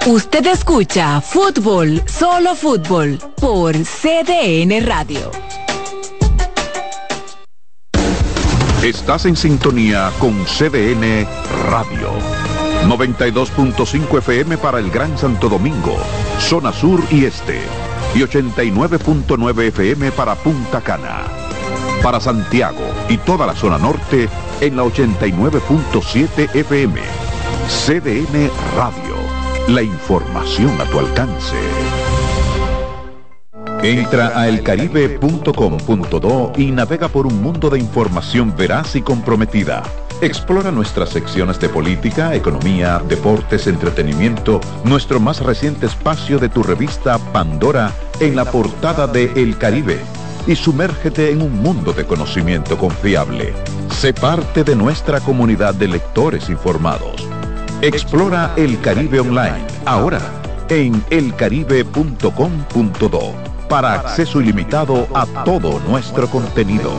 Usted escucha Fútbol, Solo Fútbol, por CDN Radio. Estás en sintonía con CDN Radio. 92.5 FM para el Gran Santo Domingo, zona sur y este. Y 89.9 FM para Punta Cana. Para Santiago y toda la zona norte en la 89.7 FM. CDN Radio. La información a tu alcance. Entra a elcaribe.com.do y navega por un mundo de información veraz y comprometida. Explora nuestras secciones de política, economía, deportes, entretenimiento, nuestro más reciente espacio de tu revista Pandora en la portada de El Caribe y sumérgete en un mundo de conocimiento confiable. Sé parte de nuestra comunidad de lectores informados. Explora El Caribe online, ahora en elcaribe.com.do, para acceso ilimitado a todo nuestro contenido.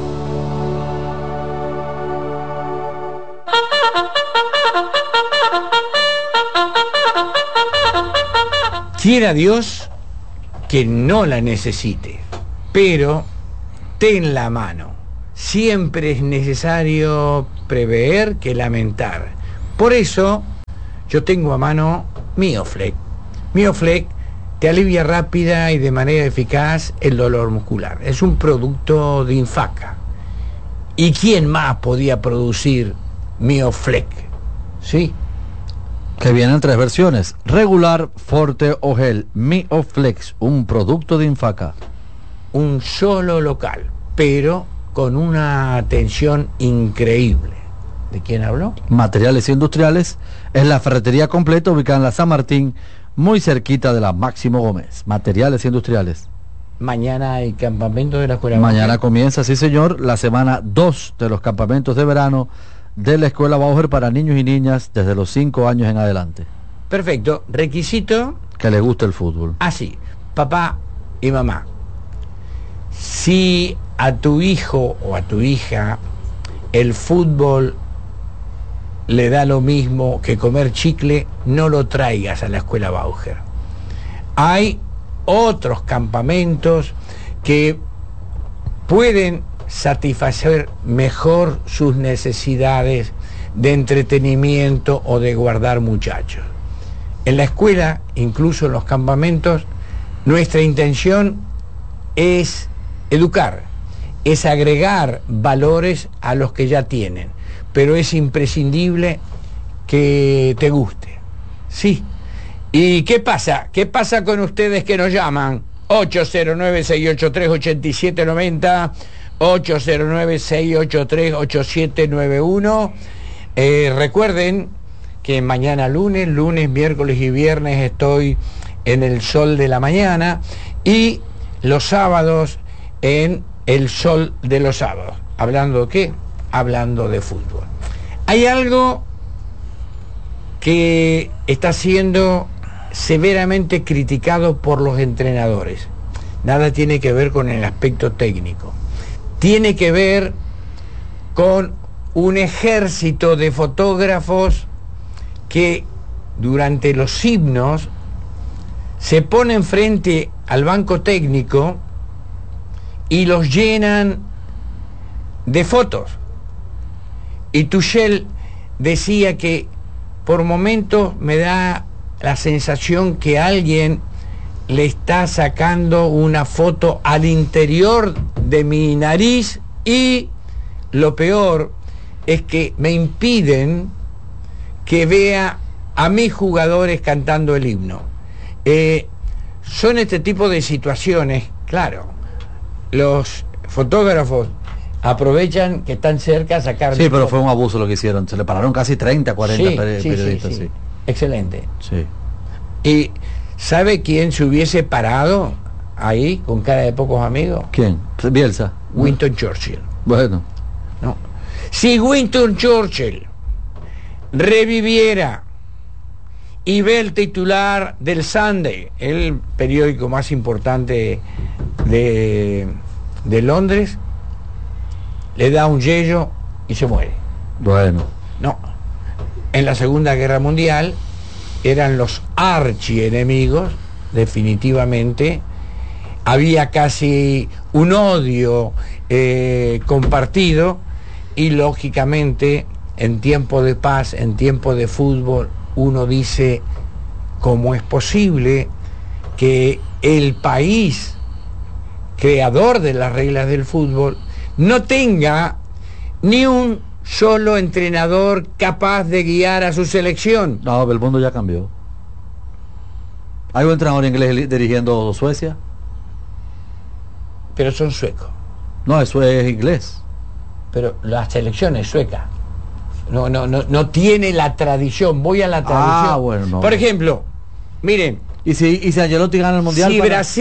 Quiera Dios que no la necesite, pero ten la mano. Siempre es necesario prever que lamentar. Por eso, yo tengo a mano Mioflex. Mioflex te alivia rápida y de manera eficaz el dolor muscular. Es un producto de Infaca. ¿Y quién más podía producir Mioflex? ¿Sí? Que vienen 3 versiones: regular, forte o gel. Mioflex, un producto de Infaca. Un solo local, pero con una atención increíble. ¿De quién habló? Materiales Industriales, es la ferretería completa ubicada en la San Martín, muy cerquita de la Máximo Gómez. Materiales Industriales. Mañana hay campamento de la Escuela Bauer. Mañana comienza, sí señor, la semana 2 de los campamentos de verano de la Escuela Bauer para niños y niñas desde los 5 años en adelante. Perfecto. Requisito: que les guste el fútbol. Así, papá y mamá. Si a tu hijo o a tu hija el fútbol le da lo mismo que comer chicle, no lo traigas a la Escuela Bauer. Hay otros campamentos que pueden satisfacer mejor sus necesidades de entretenimiento o de guardar muchachos. En la escuela, incluso en los campamentos, nuestra intención es educar, es agregar valores a los que ya tienen, pero es imprescindible que te guste. Sí. ¿Y qué pasa? ¿Qué pasa con ustedes que nos llaman? 809-683-8790, 809-683-8791. Recuerden que mañana lunes, miércoles y viernes estoy en el Sol de la Mañana y los sábados en el Sol de los Sábados. ¿Hablando de qué? Hablando de fútbol. Hay algo que está siendo severamente criticado por los entrenadores. Nada tiene que ver con el aspecto técnico. Tiene que ver con un ejército de fotógrafos que durante los himnos se ponen frente al banco técnico y los llenan de fotos. Y Tuchel decía que por momentos me da la sensación que alguien le está sacando una foto al interior de mi nariz y lo peor es que me impiden que vea a mis jugadores cantando el himno. Son este tipo de situaciones, claro, los fotógrafos aprovechan que están cerca a sacar... Sí, pero fue un abuso lo que hicieron, se le pararon casi 30, 40 periodistas. Sí. Excelente. Sí. ¿Y sabe quién se hubiese parado ahí con cara de pocos amigos? ¿Quién? Bielsa. Winston Churchill. Bueno. No. Si Winston Churchill reviviera y ve el titular del Sunday, el periódico más importante de Londres, le da un yello y se muere. Bueno. No. En la Segunda Guerra Mundial, eran los archienemigos, definitivamente. Había casi un odio compartido, y lógicamente en tiempo de paz, en tiempo de fútbol, uno dice, ¿cómo es posible que el país creador de las reglas del fútbol no tenga ni un solo entrenador capaz de guiar a su selección? No, el mundo ya cambió. ¿Hay un entrenador inglés dirigiendo Suecia? Pero son suecos. No, eso es inglés. Pero la selección es sueca. No tiene la tradición. Voy a la tradición. Bueno, no. Por ejemplo, miren. ¿Y si Ancelotti gana el mundial?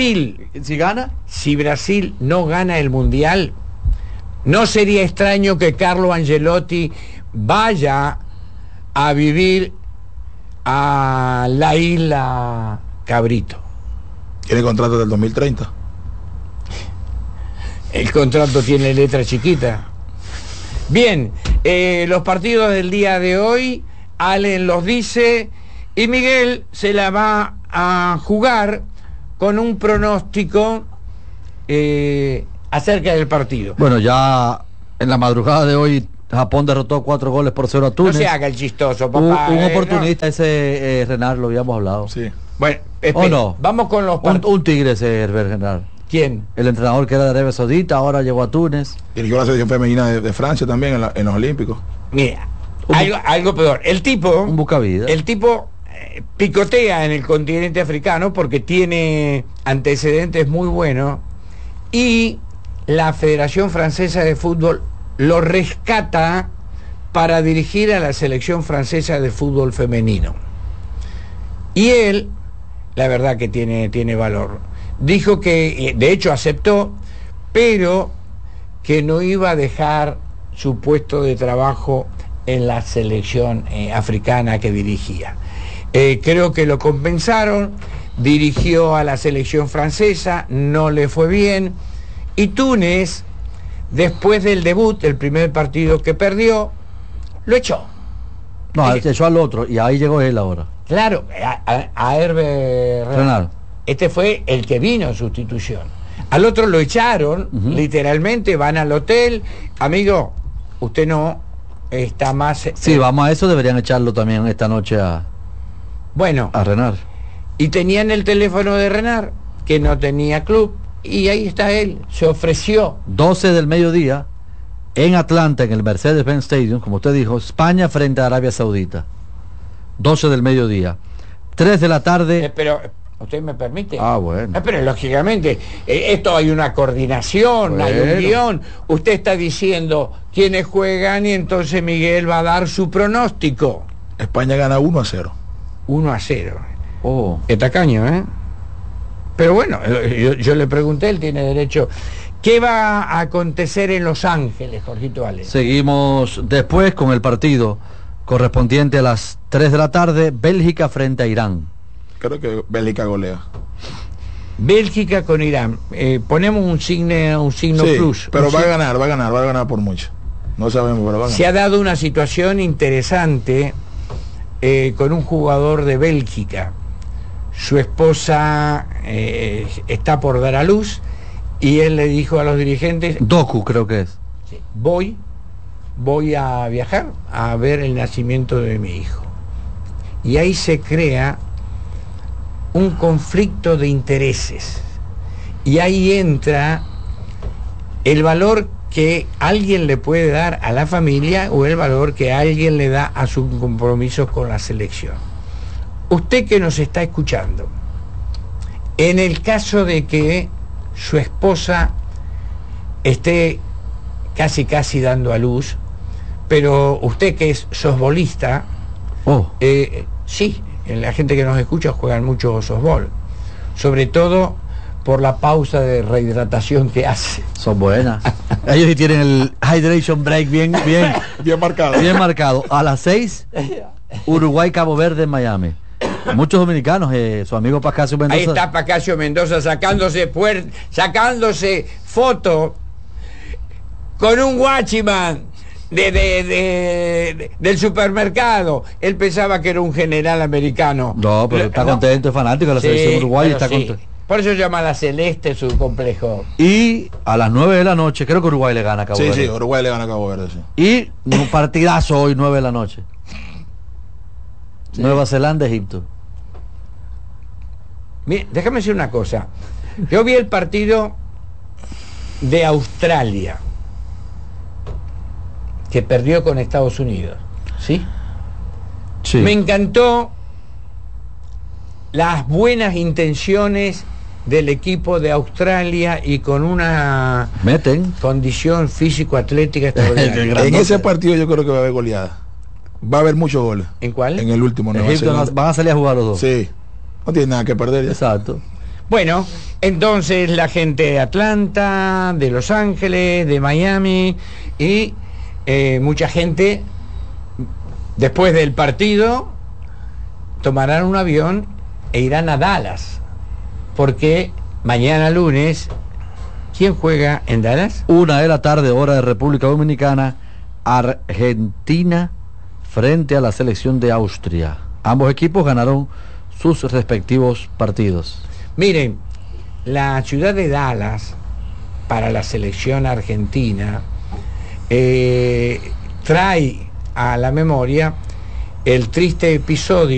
Si Brasil no gana el mundial, no sería extraño que Carlo Ancelotti vaya a vivir a la isla Cabrito. ¿Tiene contrato del 2030? El contrato tiene letra chiquita. Bien, los partidos del día de hoy, Allen los dice, y Miguel se la va a jugar con un pronóstico acerca del partido. Bueno, ya en la madrugada de hoy Japón derrotó 4-0 a Túnez. No se haga el chistoso, papá. Un oportunista, no. Ese Renard, lo habíamos hablado. Sí. Bueno, no. Vamos con los partidos. Un tigre ese Renard. ¿Quién? El entrenador que era de Arabia Saudita, ahora llegó a Túnez. Dirigió la selección femenina de Francia también en los Olímpicos. Mira, algo peor. El tipo... Un buscavidas. El tipo picotea en el continente africano porque tiene antecedentes muy buenos, y la Federación Francesa de Fútbol lo rescata para dirigir a la selección francesa de fútbol femenino. Y él, la verdad que tiene valor. Dijo que, de hecho aceptó, pero que no iba a dejar su puesto de trabajo en la selección africana que dirigía. Creo que lo compensaron, dirigió a la selección francesa, no le fue bien, y Túnez, después del debut, el primer partido que perdió, lo echó. No, echó al otro, y ahí llegó él ahora. Claro, a Hervé Renard. Este fue el que vino en sustitución. Al otro lo echaron, literalmente, van al hotel. Amigo, usted no está más... Sí, vamos a eso, deberían echarlo también esta noche a Renard. Y tenían el teléfono de Renard, que no tenía club, y ahí está él, se ofreció. 12 del mediodía, en Atlanta, en el Mercedes-Benz Stadium, como usted dijo, España frente a Arabia Saudita. 12 del mediodía. 3 de la tarde... pero... ¿Usted me permite? Bueno. Pero lógicamente, esto hay una coordinación, hay un guión. Usted está diciendo quiénes juegan, y entonces Miguel va a dar su pronóstico. España gana 1-0. 1-0. Qué tacaño, ¿eh? Pero bueno, yo le pregunté, él tiene derecho. ¿Qué va a acontecer en Los Ángeles, Jorgito Ale? Seguimos después con el partido correspondiente a las 3 de la tarde, Bélgica frente a Irán. Creo que Bélgica golea. Bélgica con Irán. Ponemos un signo sí, plus. Pero va a ganar por mucho. No sabemos, pero va a ganar. Se ha dado una situación interesante con un jugador de Bélgica. Su esposa está por dar a luz, y él le dijo a los dirigentes... Doku creo que es. Sí, voy a viajar a ver el nacimiento de mi hijo. Y ahí se crea un conflicto de intereses, y ahí entra el valor que alguien le puede dar a la familia, o el valor que alguien le da a sus compromisos con la selección. Usted que nos está escuchando, en el caso de que su esposa esté casi dando a luz, pero usted que es softbolista, sí, la gente que nos escucha juegan mucho softball, sobre todo por la pausa de rehidratación que hace. Son buenas. Ellos sí tienen el hydration break bien marcado. A las 6, Uruguay, Cabo Verde, Miami. Muchos dominicanos, su amigo Pascasio Mendoza. Ahí está Pascasio Mendoza sacándose foto con un guachiman del supermercado. Él pensaba que era un general americano. No, pero está contento, es fanático de la selección uruguaya, está contento. Por eso llama la Celeste su complejo. Y a las 9 de la noche, creo que Uruguay le gana a Cabo Verde. Sí, Uruguay le gana a Cabo Verde, sí. Y un partidazo hoy, 9 de la noche. Sí. Nueva Zelanda, Egipto. Mira, déjame decir una cosa. Yo vi el partido de Australia, que perdió con Estados Unidos. ¿Sí? Sí. Me encantó las buenas intenciones del equipo de Australia y con una condición físico-atlética extraordinaria. En ese partido yo creo que va a haber goleada. Va a haber muchos goles. ¿En cuál? En el último. Van a salir a jugar los dos. Sí. No tiene nada que perder ya. Exacto. Bueno, entonces la gente de Atlanta, de Los Ángeles, de Miami y mucha gente después del partido tomarán un avión e irán a Dallas, porque mañana lunes, ¿quién juega en Dallas? 1 de la tarde, hora de República Dominicana, Argentina frente a la selección de Austria. Ambos equipos ganaron sus respectivos partidos. Miren, la ciudad de Dallas para la selección argentina trae a la memoria el triste episodio